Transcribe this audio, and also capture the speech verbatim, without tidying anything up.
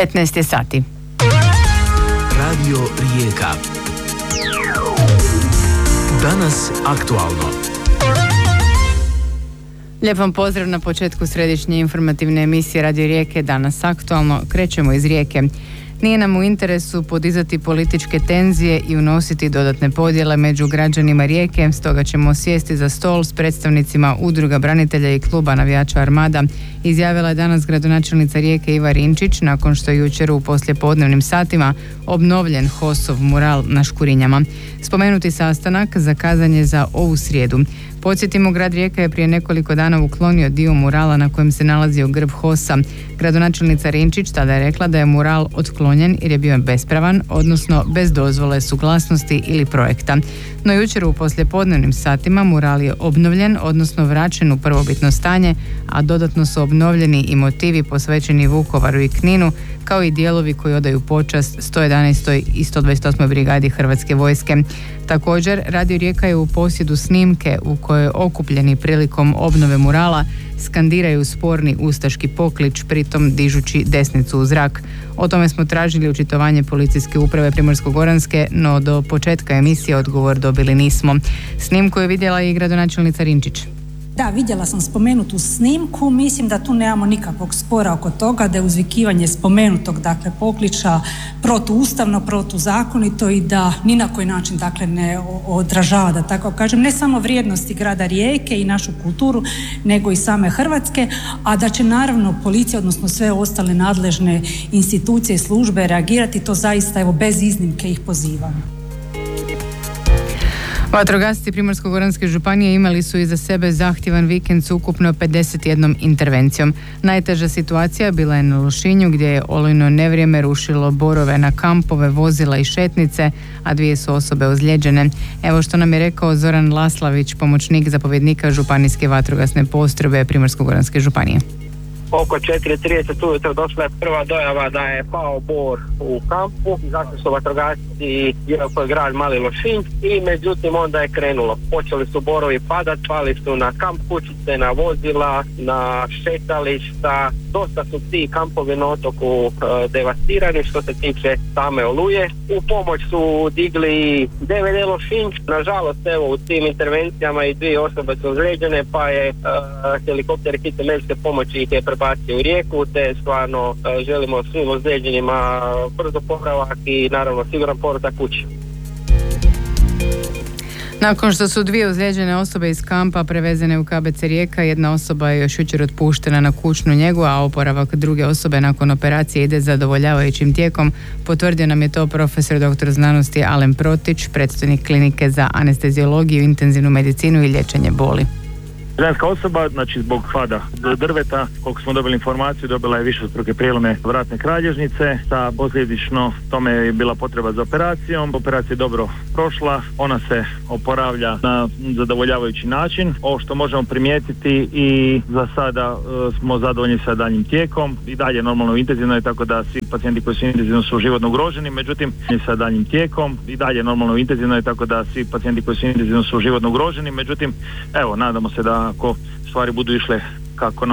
petnaest je sati. Radio Rijeka. Danas aktualno. Lijep vam pozdrav na početku središnje informativne emisije Radio Rijeke. Danas aktualno. Krećemo iz Rijeke. Nije nam u interesu podizati političke tenzije i unositi dodatne podjele među građanima Rijeke, stoga ćemo sjesti za stol s predstavnicima udruga branitelja i kluba navijača Armada, izjavila je danas gradonačelnica Rijeke Iva Rinčić nakon što je jučer u poslijepodnevnim satima obnovljen Hosov mural na Škurinjama. Spomenuti sastanak zakazan je za ovu srijedu. Podsjetimo, grad Rijeka je prije nekoliko dana uklonio dio murala na kojem se nalazio grb Hosa. Gradonačelnica Rinčić tada je rekla da je mural otklonjen jer je bio bespravan, odnosno bez dozvole, suglasnosti ili projekta. No jučer u poslijepodnevnim satima mural je obnovljen, odnosno vraćen u prvobitno stanje, a dodatno su obnovljeni i motivi posvećeni Vukovaru i Kninu, kao i dijelovi koji odaju počast sto jedanaestoj i sto dvadeset osmoj brigadi Hrvatske vojske. Također, Radio Rijeka je u posjedu snimke u kojoj okupljeni prilikom obnove murala skandiraju sporni ustaški poklič, pritom dižući desnicu u zrak. O tome smo tražili očitovanje policijske uprave Primorsko-goranske, no do početka emisije odgovor dobili nismo. Snimku je vidjela i gradonačelnica Rinčić. Da, vidjela sam spomenutu snimku, mislim da tu nemamo nikakvog spora oko toga, da je uzvikivanje spomenutog dakle pokliča protuustavno, protuzakonito i da ni na koji način dakle ne odražava, da tako kažem, ne samo vrijednosti grada Rijeke i našu kulturu, nego i same Hrvatske, a da će naravno policija, odnosno sve ostale nadležne institucije i službe reagirati, to zaista evo bez iznimke ih pozivam. Vatrogasci Primorsko-goranske županije imali su iza sebe zahtjevan vikend s ukupno pedeset jednom intervencijom. Najteža situacija bila je na Lošinju, gdje je olujno nevrijeme rušilo borove na kampove, vozila i šetnice, a dvije su osobe ozlijeđene. Evo što nam je rekao Zoran Laslavić, pomoćnik zapovjednika županijske vatrogasne postrojbe Primorsko-goranske županije. Oko četiri trideset ujutro došla je prva dojava da je pao bor u kampu, izašli su vatrogasci, iako je grad Mali Lošinj, i međutim onda je krenulo. Počeli su borovi padati, pali su na kamp kućice, na vozila, na šetališta. Dosta su ti kampovi na otoku e, devastirani što se tiče same oluje. U pomoć su digli D V D Lošinj. Nažalost, evo, u tim intervencijama i dvije osobe su ozlijeđene, pa je e, helikopter hitne medicinske pomoći ih je prebacio u Rijeku, te stvarno e, želimo svim ozlijeđenima brzo popravak i naravno siguran povratak kući. Nakon što su dvije ozlijeđene osobe iz kampa prevezene u K B C Rijeka, jedna osoba je još jučer otpuštena na kućnu njegu, a oporavak druge osobe nakon operacije ide zadovoljavajućim tijekom. Potvrdio nam je to profesor doktor znanosti Alen Protić, predstojnik klinike za anesteziologiju, intenzivnu medicinu i liječenje boli. Ženska osoba, znači zbog pada drveta, koliko smo dobili informaciju, dobila je višestruke prijelome vratne kralježnice, sa posljedično tome je bila potreba za operacijom. Operacija je dobro prošla, ona se oporavlja na zadovoljavajući način. Ovo što možemo primijetiti i za sada e, smo zadovoljni sa daljnjim tijekom, i dalje normalno intenzivno je, tako da svi pacijenti koji su intenzivno su životno ugroženi, međutim sa daljnjim tijekom i dalje normalno intenzivno je, tako da svi pacijenti koji su intenzivno su životno ugroženi, međutim evo, nadamo se da ako stvari budu išle kako